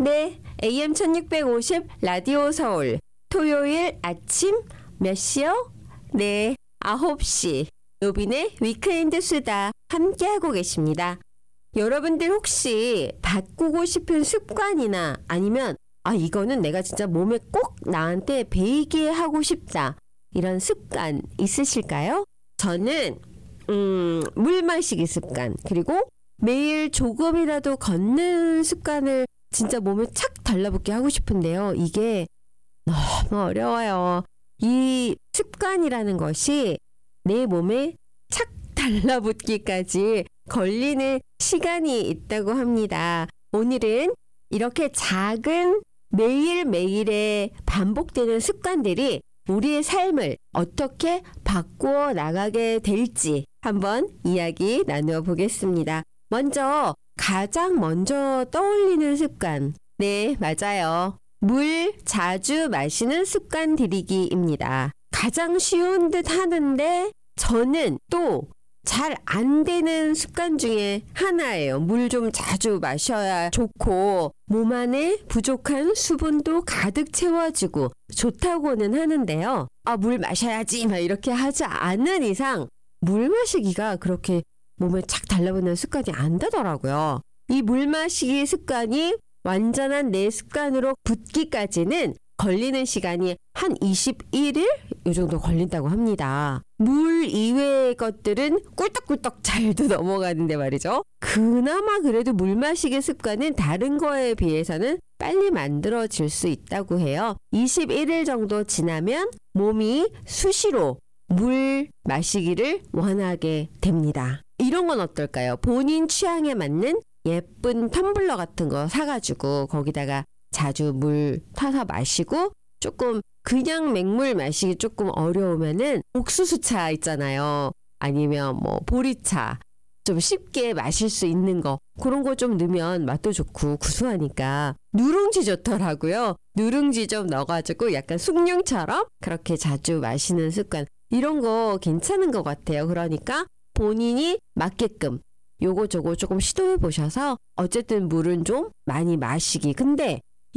네, AM 1650 라디오 서울 토요일 아침 몇 시요? 네, 9시 노빈의 위크엔드 수다 함께하고 계십니다. 여러분들 혹시 바꾸고 싶은 습관이나 아니면 이거는 내가 진짜 몸에 꼭 나한테 배이게 하고 싶다 이런 습관 있으실까요? 저는 물 마시기 습관 그리고 매일 조금이라도 걷는 습관을 진짜 몸에 착 달라붙게 하고 싶은데요. 이게 너무 어려워요. 이 습관이라는 것이 내 몸에 착 달라붙기까지 걸리는 시간이 있다고 합니다. 오늘은 이렇게 작은 매일매일의 반복되는 습관들이 우리의 삶을 어떻게 바꾸어 나가게 될지 한번 이야기 나누어 보겠습니다. 가장 먼저 떠올리는 습관. 네, 맞아요. 물 자주 마시는 습관 들이기입니다. 가장 쉬운 듯 하는데 저는 또 잘 안 되는 습관 중에 하나예요. 물 좀 자주 마셔야 좋고 몸 안에 부족한 수분도 가득 채워지고 좋다고는 하는데요. 물 마셔야지 막 이렇게 하지 않는 이상 물 마시기가 그렇게 몸에 착 달라붙는 습관이 안 되더라고요. 이 물 마시기 습관이 완전한 내 습관으로 붙기까지는 걸리는 시간이 한 21일? 이 정도 걸린다고 합니다. 물 이외의 것들은 꿀떡꿀떡 잘도 넘어가는데 말이죠. 그나마 그래도 물 마시기 습관은 다른 거에 비해서는 빨리 만들어질 수 있다고 해요. 21일 정도 지나면 몸이 수시로 물 마시기를 원하게 됩니다. 이런 건 어떨까요? 본인 취향에 맞는 예쁜 텀블러 같은 거 사가지고 거기다가 자주 물 타서 마시고 조금 그냥 맹물 마시기 조금 어려우면은 옥수수차 있잖아요. 아니면 보리차 좀 쉽게 마실 수 있는 거 그런 거 좀 넣으면 맛도 좋고 구수하니까 누룽지 좋더라고요. 누룽지 좀 넣어가지고 약간 숭늉처럼 그렇게 자주 마시는 습관 이런 거 괜찮은 것 같아요. 그러니까 본인이 맞게끔 요거 저거 조금 시도해 보셔서 어쨌든 물은 좀 많이 마시기. 근데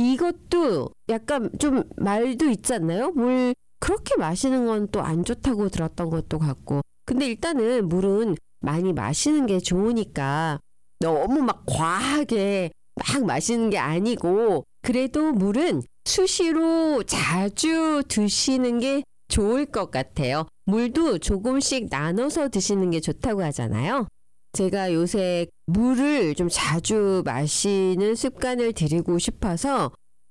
이것도 약간 좀 말도 있지 않나요? 물 그렇게 마시는 건 또 안 좋다고 들었던 것도 같고. 근데 일단은 물은 많이 마시는 게 좋으니까 너무 막 과하게 막 마시는 게 아니고 그래도 물은 수시로 자주 드시는 게 좋을 것 같아요. 물도 조금씩 나눠서 드시는 게 좋다고 하잖아요. 제가 요새 물을 좀 자주 마시는 습관을 들이고 싶어서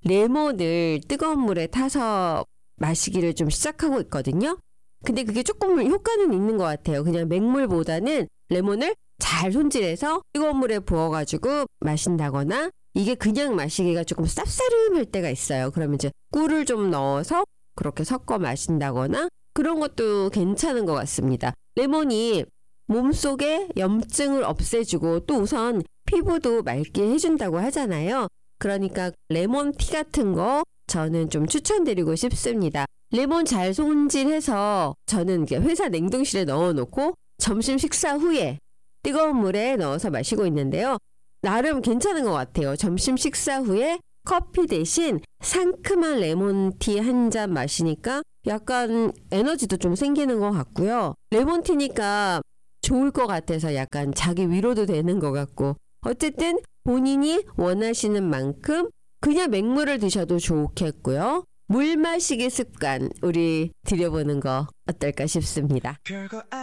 레몬을 뜨거운 물에 타서 마시기를 좀 시작하고 있거든요. 근데 그게 조금 효과는 있는 것 같아요. 그냥 맹물보다는 레몬을 잘 손질해서 뜨거운 물에 부어가지고 마신다거나 이게 그냥 마시기가 조금 쌉싸름할 때가 있어요. 그러면 이제 꿀을 좀 넣어서 그렇게 섞어 마신다거나 그런 것도 괜찮은 것 같습니다. 레몬이 몸속에 염증을 없애주고 또 우선 피부도 맑게 해준다고 하잖아요. 그러니까 레몬티 같은 거 저는 좀 추천드리고 싶습니다. 레몬 잘 손질해서 저는 회사 냉동실에 넣어놓고 점심 식사 후에 뜨거운 물에 넣어서 마시고 있는데요. 나름 괜찮은 것 같아요. 점심 식사 후에 커피 대신 상큼한 레몬티 한 잔 마시니까 약간 에너지도 좀 생기는 것 같고요. 레몬티니까 좋을 것 같아서 약간 자기 위로도 되는 것 같고 어쨌든 본인이 원하시는 만큼 그냥 맹물을 드셔도 좋겠고요. 물 마시기 습관 우리 들여보는 거 어떨까 싶습니다.